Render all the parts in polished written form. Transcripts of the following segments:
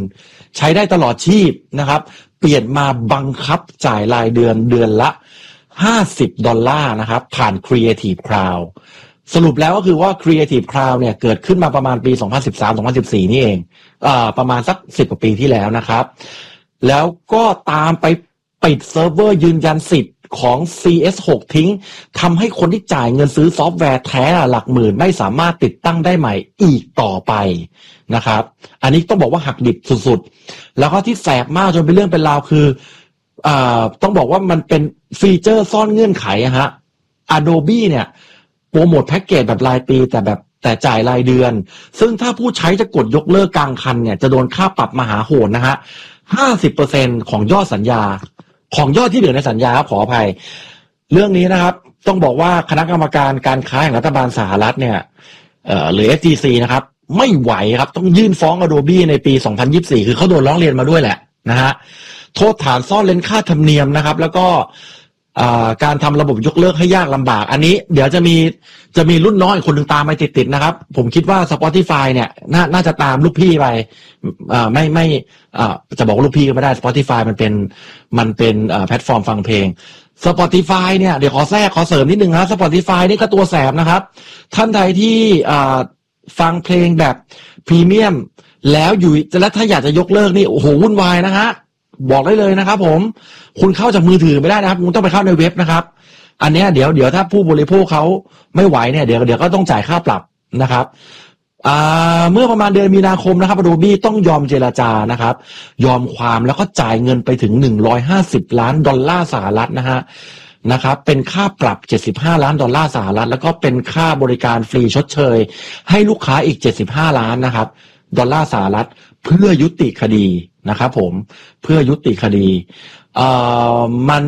ใช้ได้ตลอดชีพนะครับเปลี่ยนมาบังคับจ่ายรายเดือนละ$50นะครับผ่าน Creative Cloud สรุปแล้วก็คือว่า Creative Cloud เนี่ยเกิดขึ้นมาประมาณปี2013-2014นี่เองประมาณสัก10 กว่าปีที่แล้วนะครับแล้วก็ตามไปปิดเซิร์ฟเวอร์ยืนยันสิทธิ์ของ CS6 ทิ้งทำให้คนที่จ่ายเงินซื้อซอฟต์แวร์แท้หลักหมื่นไม่สามารถติดตั้งได้ใหม่อีกต่อไปนะครับอันนี้ต้องบอกว่าหักดิบสุดๆแล้วก็ที่แสบมากจนเป็นเรื่องเป็นราวคือต้องบอกว่ามันเป็นฟีเจอร์ซ่อนเงื่อนไขฮะ Adobe เนี่ยโปรโมทแพ็กเกจแบบรายปีแต่จ่ายรายเดือนซึ่งถ้าผู้ใช้จะกดยกเลิกกลางคันเนี่ยจะโดนค่าปรับมหาโหดนะฮะ 50% ของยอดสัญญาของยอดที่เหลือในสัญญาขออภัยเรื่องนี้นะครับต้องบอกว่าคณะกรรมการการค้าแห่งรัฐบาลสหรัฐเนี่ยหรือ FTC นะครับไม่ไหวครับต้องยื่นฟ้อง Adobe ในปี2024คือเขาโดนร้องเรียนมาด้วยแหละนะฮะโทษฐานซ่อนเร้นค่าธรรมเนียมนะครับแล้วก็การทำระบบยกเลิกให้ยากลำบากอันนี้เดี๋ยวจะมีรุ่นน้องอีกคนหนึ่งตามไปติดๆนะครับผมคิดว่า Spotify เนี่ยน่าจะตามลูกพี่ไปไม่จะบอกว่าลูกพี่ก็ไม่ได้ Spotify มันเป็นแพลตฟอร์มฟังเพลง Spotify เนี่ยเดี๋ยวขอเสริมนิดนึงนะ Spotify นี่ก็ตัวแสบนะครับท่านใดที่ฟังเพลงแบบพรีเมียมแล้วถ้าอยากจะยกเลิกนี่โอ้โหวุ่นวายนะฮะบอกได้เลยนะครับผมคุณเข้าจากมือถือไม่ได้นะครับคุณต้องไปเข้าในเว็บนะครับอันนี้เดี๋ยวถ้าผู้บริโภคเขาไม่ไหวเนี่ยเดี๋ยวก็ต้องจ่ายค่าปรับนะครับเมื่อประมาณเดือนมีนาคมนะครับ Adobe ต้องยอมเจรจานะครับยอมความแล้วก็จ่ายเงินไปถึง$150 ล้านนะครับเป็นค่าปรับ$75 ล้านแล้วก็เป็นค่าบริการฟรีชดเชยให้ลูกค้าอีก$75 ล้านนะครับเพื่อยุติคดีนะครับผมเพื่อยุติคดีมัน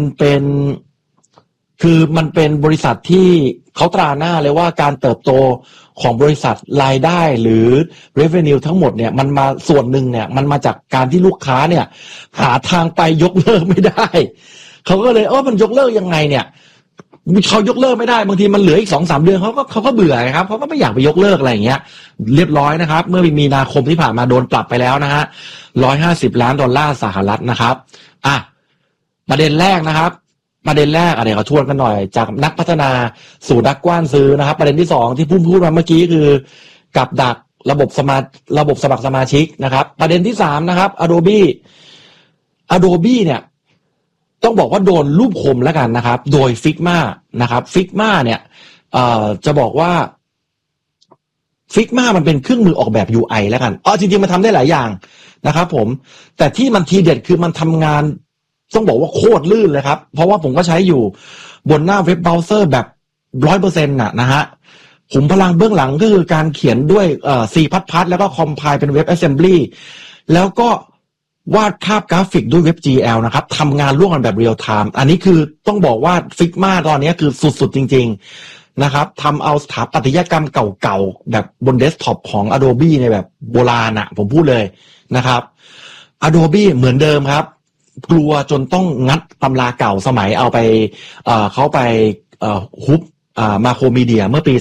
เป็นบริษัทที่เขาตราหน้าเลยว่าการเติบโตของบริษัทรายได้หรือ revenue ทั้งหมดเนี่ยมันมาส่วนหนึ่งเนี่ยมันมาจากการที่ลูกค้าเนี่ยหาทางไปยกเลิกไม่ได้เขาก็เลยมันยกเลิกยังไงเนี่ยเขายกเลิกไม่ได้บางทีมันเหลืออีก 2-3 เดือนเขาก็เบื่อครับเขาก็ไม่อยากไปยกเลิกอะไรอย่างเงี้ยเรียบร้อยนะครับเมื่อมีนาคมที่ผ่านมาโดนปรับไปแล้วนะฮะ$150 ล้านนะครับประเด็นแรกนะครับเดี๋ยวขอทวนกันหน่อยจากนักพัฒนาสู่นักกว้านซื้อนะครับประเด็นที่2ที่พูดมาเมื่อกี้คือกับดักระบบสมัครสมาชิกนะครับประเด็นที่3นะครับ Adobe เนี่ยต้องบอกว่าโดนรูปคมแล้วกันนะครับโดย Figma นะครับ Figma เนี่ยจะบอกว่า Figma มันเป็นเครื่องมือออกแบบ UI แล้วกันจริงๆมันทำได้หลายอย่างนะครับผมแต่ที่มันทีเด็ดคือมันทำงานต้องบอกว่าโคตรลื่นเลยครับเพราะว่าผมก็ใช้อยู่บนหน้าเว็บเบราว์เซอร์แบบ 100% นะฮะผมพลังเบื้องหลังก็คือการเขียนด้วยC++ แล้วก็คอมไพล์เป็นเว็บ Assembly แล้วก็วาดภาพกราฟิกด้วยเว็บ GL นะครับทำงานร่วมกันแบบเรียลไทม์อันนี้คือต้องบอกว่า Figma ตอนนี้คือสุดๆจริงๆนะครับทำเอาสถาปัตยกรรมเก่าๆแบบบนเดสก์ท็อปของ Adobe ในแบบโบราณผมพูดเลยนะครับ Adobe เหมือนเดิมครับกลัวจนต้องงัดตำราเก่าสมัยเอาไปเขาไปฮุบมาโครมีเดียเมื่อปี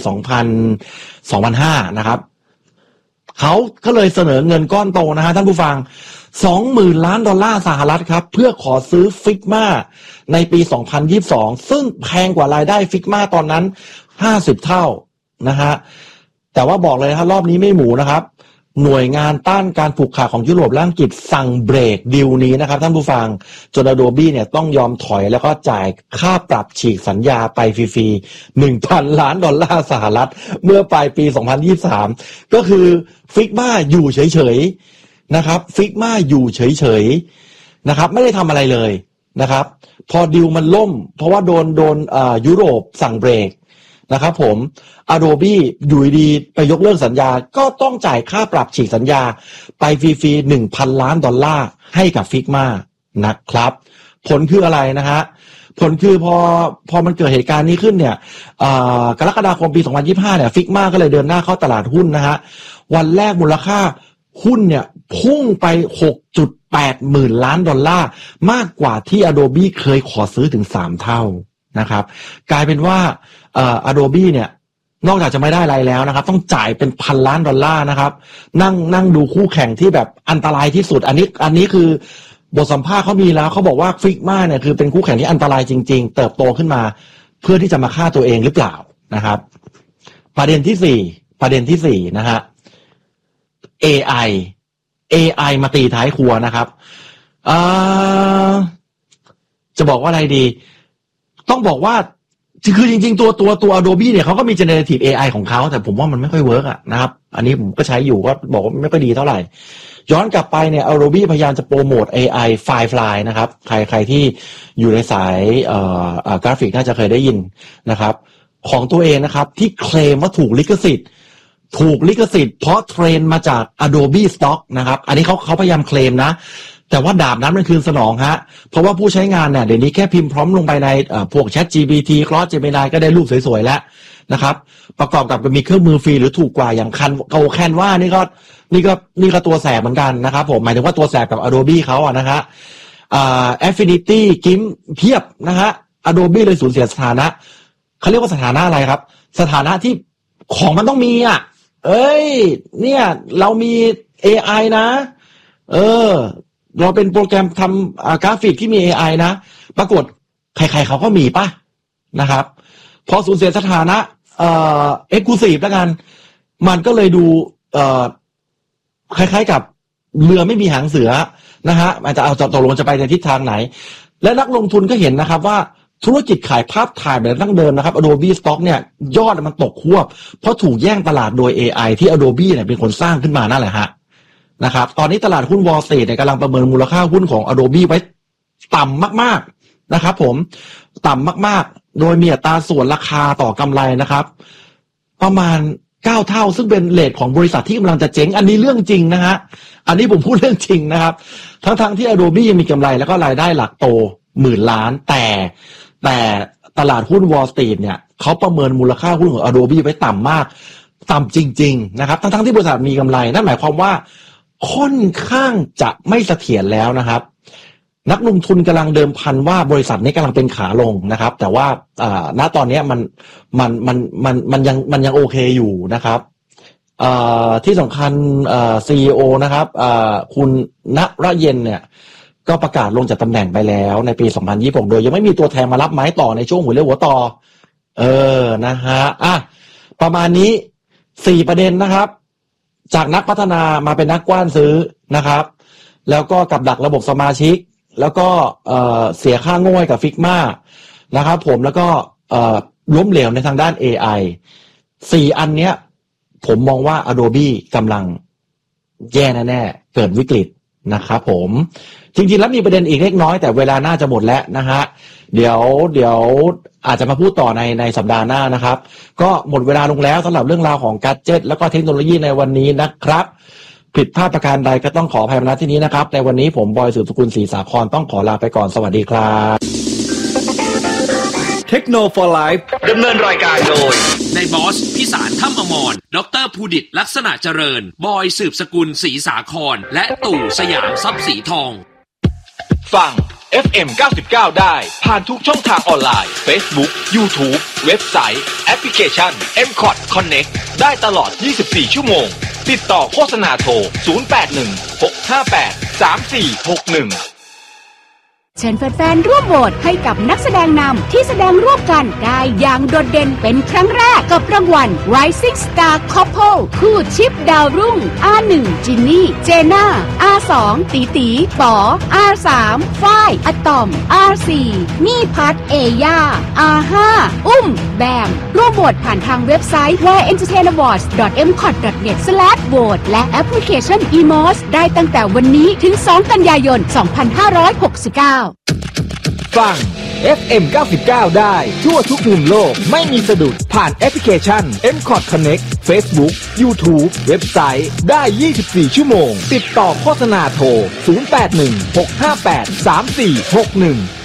2005นะครับเขาก็เลยเสนอเงินก้อนโตนะฮะท่านผู้ฟัง$20,000 ล้านครับเพื่อขอซื้อ Figma ในปี2022ซึ่งแพงกว่ารายได้ Figma ตอนนั้น50 เท่านะฮะแต่ว่าบอกเลยนะครับรอบนี้ไม่หมูนะครับหน่วยงานต้านการผูกขาดของยุโรปและอังกฤษสั่งเบรกดีลนี้นะครับท่านผู้ฟังจน Adobe เนี่ยต้องยอมถอยแล้วก็จ่ายค่าปรับฉีกสัญญาไปฟรีๆ$1,000 ล้านเมื่อปลายปี2023ก็คือ Figma อยู่เฉยๆนะครับ Figma อยู่เฉยๆนะครับไม่ได้ทำอะไรเลยนะครับพอดีลมันล่มเพราะว่าโดนยุโรปสั่งเบรกนะครับผม Adobe อยู่ดีไปยกเลิกสัญญาก็ต้องจ่ายค่าปรับฉีกสัญญาไปฟรีๆ$1,000 ล้านให้กับ Figma นะครับผลคืออะไรนะฮะผลคือพอมันเกิดเหตุการณ์นี้ขึ้นเนี่ยกรกฎาคมปี2025เนี่ย Figma ก็เลยเดินหน้าเข้าตลาดหุ้นนะฮะวันแรกมูลค่าหุ้นเนี่ยพุ่งไป$6.8 หมื่นล้านมากกว่าที่ Adobe เคยขอซื้อถึง3 เท่านะครับกลายเป็นว่าAdobe เนี่ยนอกจากจะไม่ได้อะไรแล้วนะครับต้องจ่ายเป็นพันล้านดอลลาร์นะครับนั่งดูคู่แข่งที่แบบอันตรายที่สุดอันนี้คือบทสัมภาษณ์เขามีแล้วเขาบอกว่าฟิกมาเนี่ยคือเป็นคู่แข่งที่อันตรายจริงๆเติบโตขึ้นมาเพื่อที่จะมาฆ่าตัวเองหรือเปล่านะครับประเด็นที่สี่นะฮะ AI มาตีท้ายครัวนะครับจะบอกว่าอะไรดีต้องบอกว่าคือจริงๆตัว Adobe เนี่ยเขาก็มี generative AI ของเขาแต่ผมว่ามันไม่ค่อยเวิร์กอะนะครับอันนี้ผมก็ใช้อยู่ก็บอกว่าไม่ค่อยดีเท่าไหร่ย้อนกลับไปเนี่ย Adobe พยายามจะโปรโมท AI Firefly นะครับใครที่อยู่ในสายกราฟิกน่าจะเคยได้ยินนะครับของตัวเองนะครับที่เคลมว่าถูกลิขสิทธิ์เพราะเทรนมาจาก Adobe Stock นะครับอันนี้เขาพยายามเคลมนะแต่ว่าดาบนั้นมันคืนสนองฮะเพราะว่าผู้ใช้งานเนี่ยเดี๋ยวนี้แค่พิมพ์พร้อมลงไปในพวก ChatGPT Claude Gemini ก็ได้รูปสวยๆแล้วนะครับประกอบกับมีเครื่องมือฟรีหรือถูกกว่าอย่างแคนว่านี่ก็ตัวแสบเหมือนกันนะครับผมหมายถึงว่าตัวแสบกับ Adobe เขาอะนะฮะAffinity GIMP เพียบนะฮะ Adobe เลยสูญเสียสถานะเขาเรียกว่าสถานะอะไรครับสถานะที่ของมันต้องมีอ่ะเนี่ยเรามี AI นะเราเป็นโปรแกรมทำกราฟิกที่มี AI นะปรากฏใครๆเขาก็มีป่ะนะครับพอสูญเสียสถานะexclusive แล้วกันมันก็เลยดูคล้ายๆกับเรือไม่มีหางเสือนะฮะมันจะเอาตกลงจะไปในทิศทางไหนและนักลงทุนก็เห็นนะครับว่าธุรกิจขายภาพถ่ายแบบดั้งเดิมนะครับ Adobe Stock เนี่ยยอดมันตกควบเพราะถูกแย่งตลาดโดย AI ที่ Adobe เนี่ยเป็นคนสร้างขึ้นมานั่นแหละฮะนะครับตอนนี้ตลาดหุ้น Wall Street เนี่ยกำลังประเมินมูลค่าหุ้นของ Adobe ไว้ต่ำมากๆนะครับผมต่ำมากๆโดยมีอัตราส่วนราคาต่อกำไรนะครับประมาณ9 เท่าซึ่งเป็นเรทของบริษัทที่กำลังจะเจ๊งอันนี้เรื่องจริงนะฮะอันนี้ผมพูดเรื่องจริงนะครับทั้งที่ Adobe ยังมีกำไรแล้วก็รายได้หลักโตหมื่นล้านแต่ตลาดหุ้น Wall Street เนี่ยเขาประเมินมูลค่าหุ้นของ Adobe ไว้ต่ำมากต่ำจริงๆนะครับทั้งที่บริษัทมีกำไรนั่นหมายความว่าค่อนข้างจะไม่เสถียรแล้วนะครับนักลงทุนกำลังเดิมพันว่าบริษัทนี้กำลังเป็นขาลงนะครับแต่ว่าณตอนนี้มันยังโอเคอยู่นะครับที่สำคัญCEO นะครับคุณณรเย็นเนี่ยก็ประกาศลงจากตำแหน่งไปแล้วในปี2026โดยยังไม่มีตัวแทนมารับไม้ต่อในช่วงหัวเรี่ยวหัวต่อนะฮะประมาณนี้4ประเด็นนะครับจากนักพัฒนามาเป็นนักกว้านซื้อนะครับแล้วก็กับดักระบบสมาชิกแล้วก็เสียค่าโง่กับฟิกมานะครับผมแล้วก็ล้มเหลวในทางด้าน AI 4 อันเนี้ยผมมองว่า Adobe กำลังแย่แน่ๆเกิดวิกฤตนะครับผมจริงๆแล้วมีประเด็นอีกเล็กน้อยแต่เวลาน่าจะหมดแล้วนะฮะเดี๋ยวอาจจะมาพูดต่อในสัปดาห์หน้านะครับก็หมดเวลาลงแล้วสำหรับเรื่องราวของแกดเจ็ตแล้วก็เทคโนโลยีในวันนี้นะครับผิดพลาดประการใดก็ต้องขออภัยมาณที่นี้นะครับในวันนี้ผมบอยสืบสกุลศรีสาครต้องขอลาไปก่อนสวัสดีครับเทคโนโลยีไลฟ์ดำเนินรายการโดยในบอสพิสารถ้ำอมรดรภูดิตลักษณะเจริญบอยสืบสกุลศรีสาครและตู่สยามทรัพย์สีทองฟัง FM 99 ได้ผ่านทุกช่องทางออนไลน์ Facebook YouTube เว็บไซต์แอปพลิเคชัน MCOT Connect ได้ตลอด24ชั่วโมงติดต่อโฆษณาโทร0816583461 เชิญแฟนๆร่วมโหวตให้กับนักแสดงนำที่แสดงร่วมกันได้อย่างโดดเด่นเป็นครั้งแรกกับรางวัล Rising Star Couple คู่ชิปดาวรุ่ง R1 จินนี่เจน่า R2 ตีตีป๋อ R3 ฝ้ายอะตอม R4 มี่พัทเอย่า R5 อุ้มแบมร่วมโหวตผ่านทางเว็บไซต์ www.entertainawards.net/vote และแอปพลิเคชัน eMOS ได้ตั้งแต่วันนี้ถึง2 กันยายน 2569 ฟัง FM 99 ได้ทั่วทุกมุมโลกไม่มีสะดุดผ่านแอปพลิเคชัน MCOT Connect Facebook YouTube เว็บไซต์ได้24ชั่วโมงติดต่อโฆษณาโทร0816583461